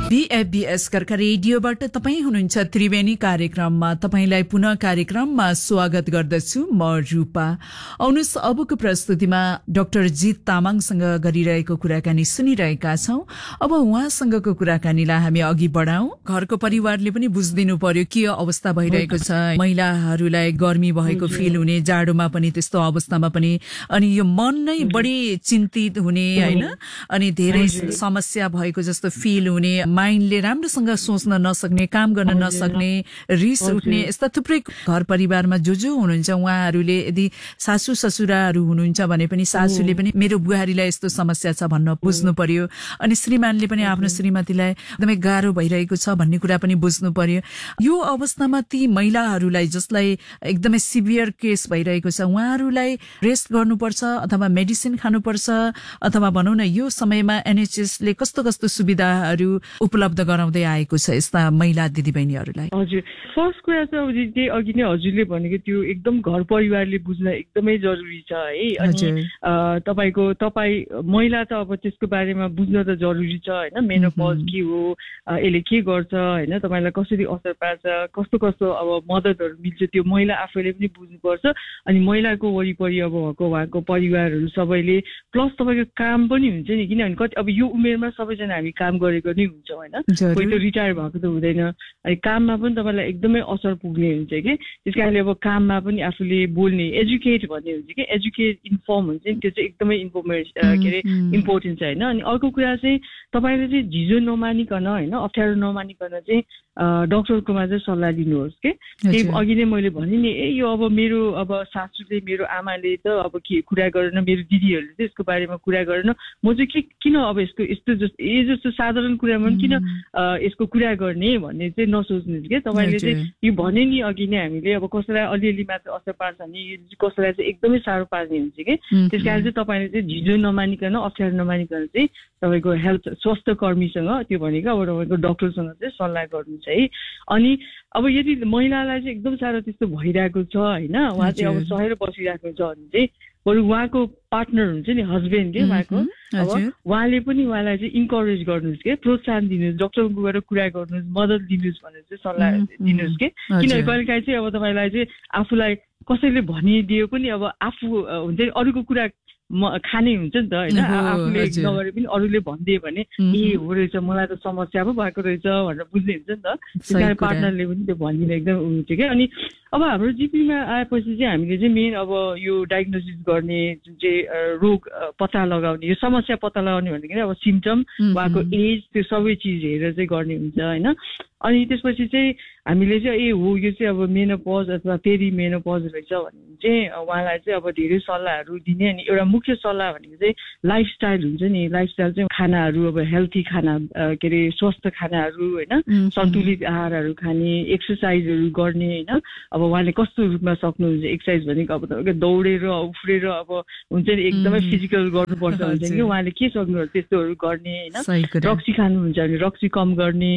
बीएफबीएस कर्का रेडियोबाट तपाईँ हुनुहुन्छ त्रिवेणी कार्यक्रममा। तपाईँलाई पुनः कार्यक्रममा स्वागत गर्दछु म रूपा। आउनुहोस् अबको प्रस्तुतिमा डाक्टर जित तामाङसँग गरिरहेको कुराकानी सुनिरहेका छौं। अब उहाँसँगको कुराकानीलाई हामी अघि बढाउँ। घरको परिवारले पनि बुझ्दिनु पर्यो के अवस्था भइरहेको छ, महिलाहरूलाई गर्मी भएको फिल हुने, जाडोमा पनि त्यस्तो अवस्थामा पनि, अनि यो मन नै बढी चिन्तित हुने हैन, अनि धेरै समस्या भएको जस्तो फिल हुने, माइन्डले राम्रोसँग सोच्न नसक्ने, काम गर्न नसक्ने, रिस उठ्ने, यस्ता थुप्रै घर परिवारमा जो हुनुहुन्छ उहाँहरूले यदि सासू ससुराहरू हुनुहुन्छ भने पनि सासूले पनि मेरो बुहारीलाई यस्तो समस्या छ भन्न बुझ्नु पर्यो, अनि श्रीमानले पनि आफ्नो श्रीमतीलाई एकदमै गाह्रो भइरहेको छ भन्ने कुरा पनि बुझ्नु पर्यो। यो अवस्थामा ती महिलाहरूलाई जसलाई एकदमै सिभियर केस भइरहेको छ उहाँहरूलाई रेस्ट गर्नुपर्छ अथवा मेडिसिन खानुपर्छ, अथवा भनौँ न यो समयमा एनएचएसले कस्तो कस्तो सुविधाहरू उपलब्ध गराउँदै आएको छ यस्ता महिला दिदीबहिनीहरूलाई? हजुर, फर्स्ट कुरा चाहिँ अब अघि नै हजुरले भनेको त्यो एकदम घर परिवारले बुझ्न एकदमै जरुरी छ है। अनि तपाईँ महिला त अब त्यसको बारेमा बुझ्न त जरुरी छ हैन, मेनोपज के हो, यसले के गर्छ हैन, तपाईलाई कसरी असर पार्छ, कस्तो कस्तो अब मद्दतहरू मिल्छ त्यो महिला आफैले पनि बुझ्नुपर्छ। अनि महिलाको वरिपरि अब उहाँको परिवारहरू सबैले, प्लस तपाईँको काम पनि हुन्छ नि, किनभने कति अब यो उमेरमा सबैजना हामी काम गरेको नै हुन्छौँ होइन, कोही त रिटायर भएको त हुँदैन। अनि काममा पनि तपाईँलाई एकदमै असर पुग्ने हुन्छ कि, त्यस कारणले अब काममा पनि आफूले बोल्ने, एजुकेट भन्ने हुन्छ कि, एजुकेट इन्फर्म हुन्छ नि, त्यो चाहिँ एकदमै इम्पोर्टेन्ट छ होइन। अनि अर्को कुरा चाहिँ तपाईँले चाहिँ झिझो नमानिकन होइन, अप्ठ्यारो नमानिकन चाहिँ डक्टरकोमा चाहिँ सल्लाह दिनुहोस् के। त्यही अघि नै मैले भने नि, यो अब मेरो अब सासूले, मेरो आमाले त अब के कुरा गरेन, मेरो दिदीहरूले चाहिँ यसको बारेमा कुरा गरेन, म चाहिँ किन अब यस्तो साधारण कुरामा पनि किन यसको कुरा गर्ने भन्ने चाहिँ नसोच्नुहोस् क्या। तपाईँले चाहिँ यो भने नि अघि नै हामीले अब कसैलाई अलिअलि मात्र असर पार्छ भने कसैलाई चाहिँ एकदमै साह्रो पार्ने हुन्छ कि, त्यस कारण चाहिँ तपाईँले चाहिँ झिझो नमानिकन, अप्ठ्यारो नमानिकन चाहिँ तपाईँको हेल्थ स्वास्थ्य कर्मीसँग, त्यो भनेको अब तपाईँको डक्टरसँग चाहिँ सल्लाह गर्नु छ है। अनि अब यदि महिलालाई चाहिँ एकदम साह्रो त्यस्तो भइरहेको छ होइन, उहाँ चाहिँ अब सहेर बसिरहेको छ भने चाहिँ बरु उहाँको पार्टनर हुन्छ नि, हस्बेन्ड के उहाँको, अब उहाँले पनि उहाँलाई चाहिँ इन्करेज गर्नुहोस् के, प्रोत्साहन दिनुहोस्, डक्टरको गएर कुरा गर्नुहोस्, मद्दत दिनुहोस् भनेर चाहिँ सल्लाह दिनुहोस् के। किनभने कहिलेकाहीँ चाहिँ अब तपाईँलाई चाहिँ आफूलाई कसैले भनिदियो पनि अब आफू हुन्छ नि अरूको कुरा खाने हुन्छ नि त होइन, आफूले नगरे पनि अरूले भनिदियो भने ए हो रहेछ, मलाई त समस्या पो भएको रहेछ भनेर बुझ्ने हुन्छ नि त, त्यस कारण पार्टनरले पनि त्यो भनिदिनु एकदम हुन्छ क्या। अनि अब हाम्रो जिपीमा आएपछि चाहिँ हामीले चाहिँ मेन अब यो डायग्नोसिस गर्ने, जुन चाहिँ रोग पत्ता लगाउने, यो समस्या पत्ता लगाउने भनेको अब सिम्टम, उहाँको एज, त्यो सबै चिज हेरेर चाहिँ गर्ने हुन्छ होइन। अनि त्यसपछि चाहिँ हामीले चाहिँ ए हो यो चाहिँ अब मेनोपज अथवा पेरी मेनोपज रहेछ भने चाहिँ उहाँलाई चाहिँ अब धेरै सल्लाहहरू दिने। अनि एउटा मुख्य सल्लाह भनेको चाहिँ लाइफस्टाइल हुन्छ नि, लाइफस्टाइल चाहिँ खानाहरू, अब हेल्थी खाना, के अरे स्वस्थ खानाहरू होइन, सन्तुलित आहारहरू खाने, एक्सर्साइजहरू गर्ने होइन। अब उहाँले कस्तो रूपमा सक्नुहुन्छ, एक्सर्साइज भनेको अब तपाईँको दौडेर उफ्रेर अब हुन्छ नि एकदमै फिजिकल गर्नुपर्छ हुन्छ कि, उहाँले के सक्नुहुन्छ त्यस्तोहरू गर्ने होइन। रक्सी खानुहुन्छ भने रक्सी कम गर्ने,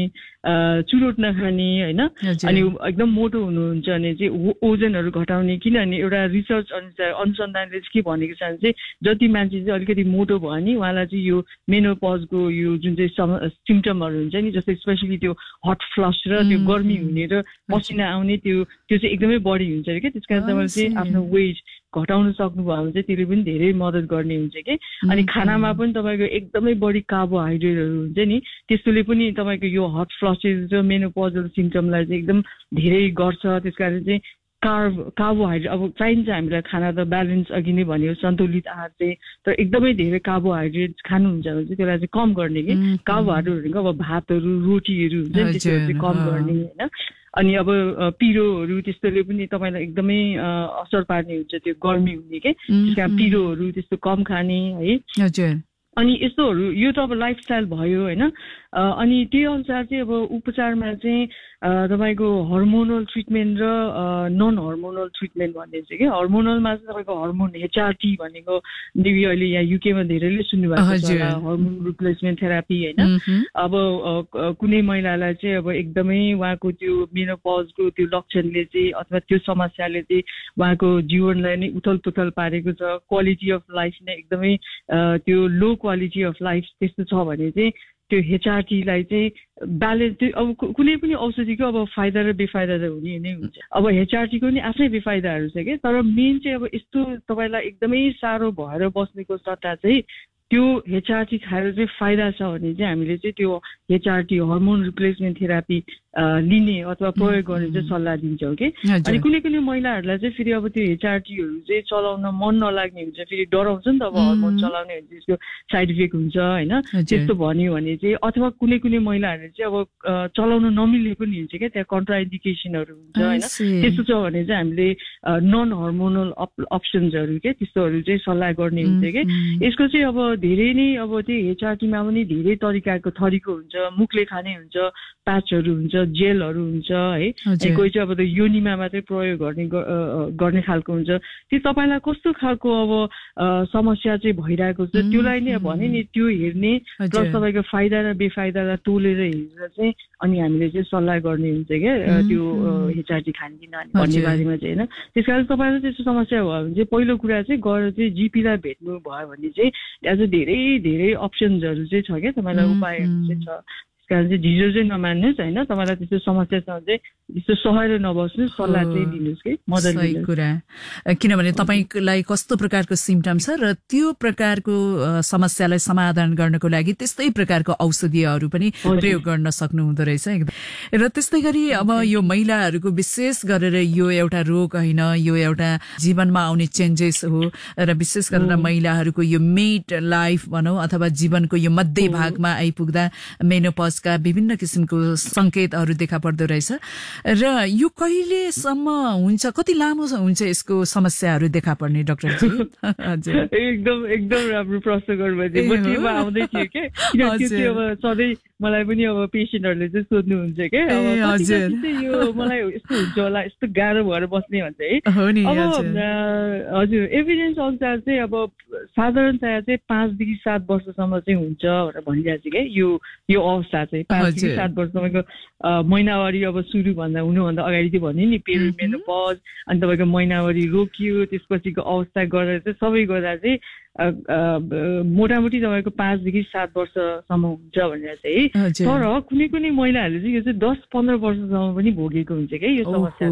चुरोट नखाने होइन। अनि एकदम मोटो हुनुहुन्छ भने चाहिँ ओजनहरू घटाउने, किनभने एउटा रिसर्च अनुसन्धानले चाहिँ के भनेको छ भने चाहिँ जति मान्छे चाहिँ अलिकति मोटो भयो नि उहाँलाई चाहिँ यो मेनोपजको यो जुन चाहिँ सिम्टमहरू हुन्छ नि, जस्तै स्पेसली त्यो हट फ्लस र त्यो गर्मी हुने र पसिना आउने त्यो चाहिँ एकदमै बढी हुन्छ अरे क्या। त्यस कारण तपाईँले चाहिँ आफ्नो वेट घटाउन सक्नुभयो भने चाहिँ त्यसले पनि धेरै मद्दत गर्ने हुन्छ कि। अनि खानामा पनि तपाईँको एकदमै बढी कार्बोहाइड्रेटहरू हुन्छ नि, त्यस्तोले पनि तपाईँको यो हट फ्लसेस र मेनोपजल सिम्टमलाई चाहिँ एकदम धेरै गर्छ। त्यस कारण चाहिँ कार्बोहाइड्रेट अब चाहिन्छ हामीलाई खाना त ब्यालेन्स, अघि नै भन्यो सन्तुलित आहार चाहिँ, तर एकदमै धेरै कार्बोहाइड्रेट खानुहुन्छ भने चाहिँ त्यसलाई चाहिँ कम गर्ने कि। कार्बोहाइड्रेट भनेको अब भातहरू, रोटीहरू हुन्छ नि, त्यस्तोहरू चाहिँ कम गर्ने होइन। अनि अब पिरोहरू त्यस्तोले पनि तपाईँलाई एकदमै असर पार्ने हुन्छ, त्यो गर्मी हुने के, त्यस कारण पिरोहरू त्यस्तो कम खाने है। अनि यस्तोहरू यो त अब लाइफस्टाइल भयो होइन। अनि त्यही अनुसार चाहिँ अब उपचारमा चाहिँ तपाईँको हर्मोनल ट्रिटमेन्ट र नन हर्मोनल ट्रिटमेन्ट भन्ने चाहिँ के, हर्मोनलमा चाहिँ तपाईँको हर्मोन HRT भनेको अहिले यहाँ युकेमा धेरैले सुन्नुभएको छ, हर्मोन रिप्लेसमेन्ट थेरापी होइन। अब कुनै महिलालाई चाहिँ अब एकदमै उहाँको त्यो मेनोपजको त्यो लक्षणले चाहिँ अथवा त्यो समस्याले चाहिँ उहाँको जीवनलाई नै उथल पुथल पारेको छ, क्वालिटी अफ लाइफ नै एकदमै त्यो लो क्वालिटी अफ लाइफ त्यस्तो छ भने चाहिँ त्यो HRT-लाई चाहिँ ब्यालेन्स, अब कुनै पनि औषधिको अब फाइदा र बेफाइदा त हुने नै हुन्छ। अब HRT-को नि आफ्नै बेफाइदाहरू छ कि, तर मेन चाहिँ अब यस्तो तपाईँलाई एकदमै साह्रो भएर बस्नेको सट्टा चाहिँ त्यो HRT खाएर चाहिँ फाइदा छ भने चाहिँ हामीले चाहिँ त्यो HRT हर्मोन रिप्लेसमेन्ट थेरापी लिने अथवा प्रयोग गर्ने चाहिँ सल्लाह दिन्छौँ कि। अनि कुनै कुनै महिलाहरूलाई चाहिँ फेरि अब त्यो HRT-हरू चाहिँ चलाउन मन नलाग्ने हुन्छ, फेरि डराउँछ नि त अब हर्मोन चलाउने भने त्यसको साइड इफेक्ट हुन्छ होइन, त्यस्तो भन्यो भने चाहिँ, अथवा कुनै कुनै महिलाहरूले चाहिँ अब चलाउन नमिल्ने पनि हुन्छ क्या, त्यहाँ कन्ट्राइन्डिकेसनहरू हुन्छ होइन, त्यस्तो छ भने चाहिँ हामीले नन हर्मोनल अप्सन्सहरू के त्यस्तोहरू चाहिँ सल्लाह गर्ने हुन्छ कि। यसको चाहिँ अब धेरै नै अब त्यो HRT-मा पनि धेरै तरिकाको थरीको हुन्छ, मुखले खाने हुन्छ, प्याचहरू हुन्छ, जेलहरू हुन्छ है, कोही चाहिँ अब त्यो योनिमा मात्रै प्रयोग गर्ने खालको हुन्छ। त्यो तपाईँलाई कस्तो खालको अब समस्या चाहिँ भइरहेको छ त्योलाई नै भने नि त्यो हेर्ने प्लस तपाईँको फाइदा र बेफाइदालाई तोलेर हेरेर चाहिँ अनि हामीले चाहिँ सल्लाह गर्ने हुन्छ क्या त्यो HRT खाने कि नखाने भन्ने बारेमा चाहिँ होइन। त्यस कारण तपाईँलाई त्यस्तो समस्या भयो भने चाहिँ पहिलो कुरा चाहिँ गएर चाहिँ GP-लाई भेट्नु भयो भने चाहिँ त्यहाँ चाहिँ धेरै धेरै अप्सन्सहरू चाहिँ छ क्या, तपाईँलाई उपायहरू चाहिँ छ। कारण चाहिँ झिझो चाहिँ नमान्नुहोस् होइन, तपाईँलाई त्यस्तो समस्यासँग चाहिँ त्यस्तो सहेर नबस्नुहोस्, सल्लाह चाहिँ दिनुहोस् कि मद्दत सही कुरा। किनभने तपाईँलाई कस्तो प्रकारको सिम्टम छ र त्यो प्रकारको समस्यालाई समाधान गर्नको लागि त्यस्तै प्रकारको औषधिहरू पनि प्रयोग गर्न सक्नुहुँदो रहेछ। र त्यस्तै गरी अब यो महिलाहरूको विशेष गरेर यो एउटा रोग होइन, यो एउटा जीवनमा आउने चेन्जेस हो र विशेष गरेर महिलाहरूको यो मिड लाइफ भनौँ अथवा जीवनको यो मध्य भागमा आइपुग्दा मेनोपज का विभिन्न किसिमको संकेतहरू देखा पर्दो रहेछ। र यो कहिलेसम्म हुन्छ, कति लामो हुन्छ यसको समस्याहरू देखा पर्ने डाक्टरजी? एकदम एकदम राम्रो प्रश्न गर्नुभयो। म टिममा आउँदै थियो के, किनकि त्यो अब सधैँ मलाई पनि अब पेसेन्टहरूले चाहिँ सोध्नुहुन्छ क्या, यो मलाई यस्तो हुन्छ होला, यस्तो गाह्रो भएर बस्ने भन्छ है। अब हजुर एभिडेन्स अनुसार चाहिँ अब साधारणतया चाहिँ 5 देखि 7 वर्षसम्म चाहिँ हुन्छ भनेर भनिरहेको छ क्या यो अवस्था चाहिँ 5 देखि 7 वर्ष। तपाईँको महिनावारी अब हुनुभन्दा अगाडि चाहिँ भन्यो नि पेरिमेनोपज, अनि तपाईँको महिनावारी रोकियो त्यसपछिको अवस्था गरेर चाहिँ सबै गर्दा चाहिँ मोटामोटी तपाईँको 5 देखि 7 वर्षसम्म हुन्छ भनेर चाहिँ। तर कुनै कुनै महिलाहरूले चाहिँ यो चाहिँ 10-15 वर्षसम्म पनि भोगेको हुन्छ क्या यो समस्या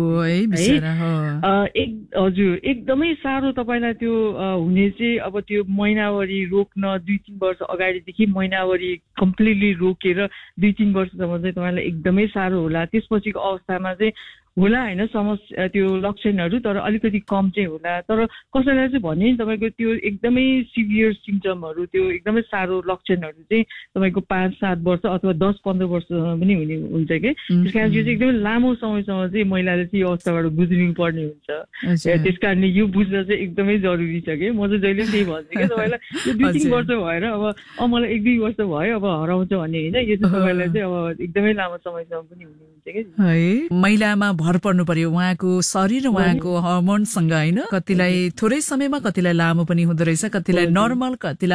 है। हजुर एकदमै साह्रो तपाईँलाई त्यो हुने चाहिँ अब त्यो महिनावारी रोक्न 2-3 वर्ष अगाडिदेखि महिनावारी कम्प्लिटली रोकेर 2-3 वर्षसम्म चाहिँ तपाईँलाई एकदमै साह्रो होला। त्यसपछिको अवस्थामा चाहिँ होला होइन समस्या त्यो लक्षणहरू, तर अलिकति कम चाहिँ होला। तर कसैलाई चाहिँ भने नि तपाईँको त्यो एकदमै सिभियर सिम्टमहरू, त्यो एकदमै साह्रो लक्षणहरू चाहिँ तपाईँको 5-7 वर्ष अथवा 10-15 वर्षसम्म पनि हुने हुन्छ कि। त्यस कारण यो चाहिँ एकदमै लामो समयसम्म चाहिँ महिलाले चाहिँ यो अवस्थाबाट गुज्रिनु पर्ने हुन्छ। त्यस कारणले यो बुझ्न चाहिँ एकदमै जरुरी छ कि। म चाहिँ जहिले त्यही भन्छु कि तपाईँलाई यो 2-3 वर्ष भएर अब मलाई 1-2 वर्ष भयो अब हराउँछ भन्ने होइन, यो चाहिँ तपाईँलाई चाहिँ अब एकदमै लामो समयसम्म पनि हुने हुन्छ कि। महिलामा भर पर्नु पर्यो उहाँको शरीर र उहाँको हर्मोनसँग होइन, कतिलाई थोरै समयमा कतिलाई लामो पनि हुँदो रहेछ, कतिलाई नर्मल, कतिलाई